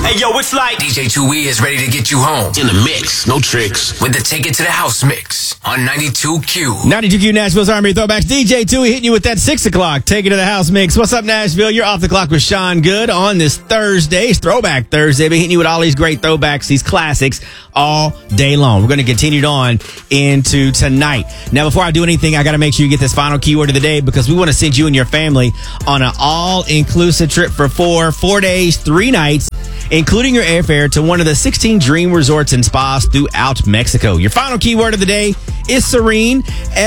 Hey, yo, it's like DJ 2E is ready to get you home. In the mix, no tricks. With the Take It to the House mix on 92Q. 92Q Nashville's R&B Throwbacks. DJ 2E hitting you with that 6 o'clock Take It to the House mix. What's up, Nashville? You're off the clock with Sean Good on this Thursday. It's Throwback Thursday. Been hitting you with all these great throwbacks, these classics all day long. We're going to continue on into tonight. Now, before I do anything, I got to make sure you get this final keyword of the day because we want to send you and your family on an all-inclusive trip for 4 days, 3 nights, including your airfare to one of the 16 dream resorts and spas throughout Mexico. Your final keyword of the day is Serene,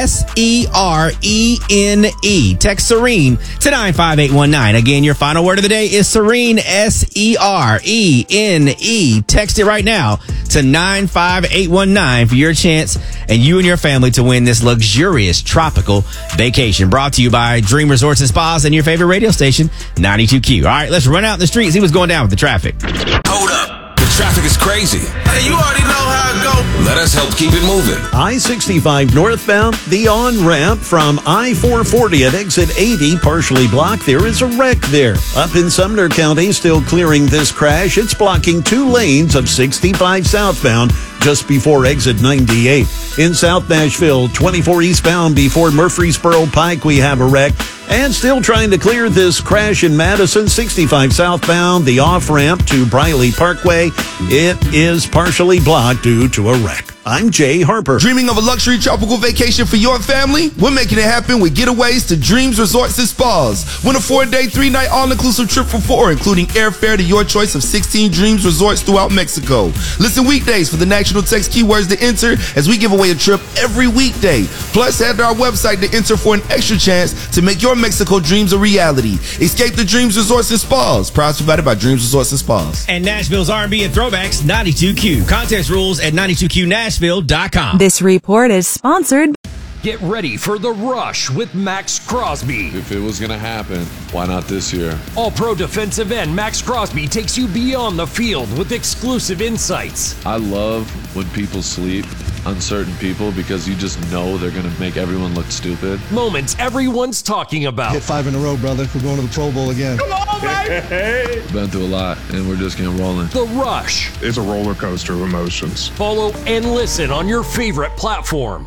S-E-R-E-N-E. Text Serene to 95819. Again, your final word of the day is Serene, S-E-R-E-N-E. Text it right now to 95819 for your chance and you and your family to win this luxurious tropical vacation. Brought to you by Dream Resorts and Spas and your favorite radio station, 92Q. All right, let's run out in the street, see what's going down with the traffic. Hold up. The traffic is crazy. Hey, you already know how it go. Let us help keep it moving. I-65 northbound, the on-ramp from I-440 at exit 80, partially blocked. There is a wreck there. Up in Sumner County, still clearing this crash. It's blocking 2 lanes of 65 southbound just before exit 98. In South Nashville, 24 eastbound before Murfreesboro Pike, we have a wreck. And still trying to clear this crash in Madison, 65 southbound, the off-ramp to Briley Parkway. It is partially blocked due to a wreck. I'm Jay Harper. Dreaming of a luxury tropical vacation for your family? We're making it happen with Getaways to Dreams Resorts and Spas. Win a 4-day, 3-night all-inclusive trip for 4, including airfare to your choice of 16 Dreams Resorts throughout Mexico. Listen weekdays for the national text keywords to enter as we give away a trip every weekday. Plus, head to our website to enter for an extra chance to make your Mexico dreams a reality. Escape the Dreams Resorts and Spas. Prize provided by Dreams Resorts and Spas. And Nashville's R&B and Throwbacks, 92Q. Contest rules at 92QNashville.com. This report is sponsored. Get ready for The Rush with Max Crosby. If it was going to happen, why not this year? All-pro defensive end Max Crosby takes you beyond the field with exclusive insights. I love when people sleep on certain people because you just know they're going to make everyone look stupid. Moments everyone's talking about. Hit 5 in a row, brother. We're going to the Pro Bowl again. Come on, baby! Been through a lot, and we're just getting rolling. The Rush. It's a roller coaster of emotions. Follow and listen on your favorite platform.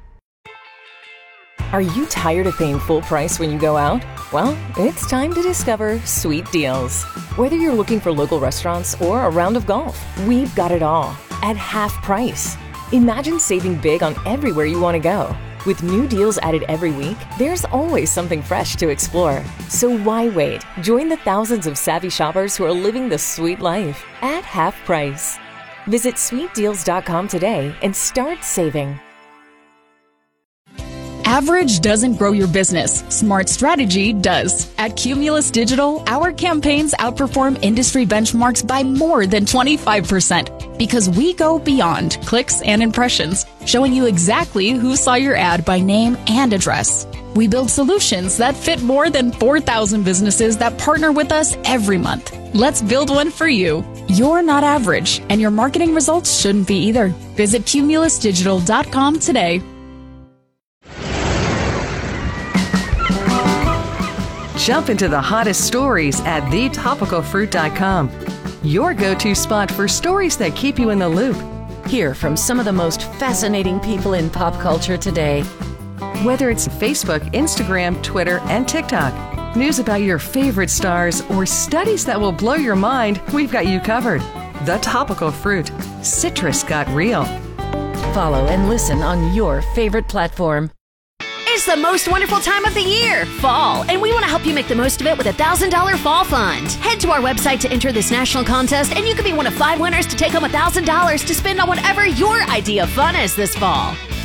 Are you tired of paying full price when you go out? Well, it's time to discover Sweet Deals. Whether you're looking for local restaurants or a round of golf, we've got it all at half price. Imagine saving big on everywhere you want to go. With new deals added every week, there's always something fresh to explore. So why wait? Join the thousands of savvy shoppers who are living the sweet life at half price. Visit sweetdeals.com today and start saving. Average doesn't grow your business. Smart strategy does. At Cumulus Digital, our campaigns outperform industry benchmarks by more than 25% because we go beyond clicks and impressions, showing you exactly who saw your ad by name and address. We build solutions that fit more than 4,000 businesses that partner with us every month. Let's build one for you. You're not average, and your marketing results shouldn't be either. Visit cumulusdigital.com today. Jump into the hottest stories at thetopicalfruit.com. Your go-to spot for stories that keep you in the loop. Hear from some of the most fascinating people in pop culture today. Whether it's Facebook, Instagram, Twitter, and TikTok, news about your favorite stars, or studies that will blow your mind, we've got you covered. The Topical Fruit. Citrus got real. Follow and listen on your favorite platform. It's the most wonderful time of the year, fall, and we want to help you make the most of it with a $1,000 fall fund. Head to our website to enter this national contest, and you could be one of 5 winners to take home $1,000 to spend on whatever your idea of fun is this fall.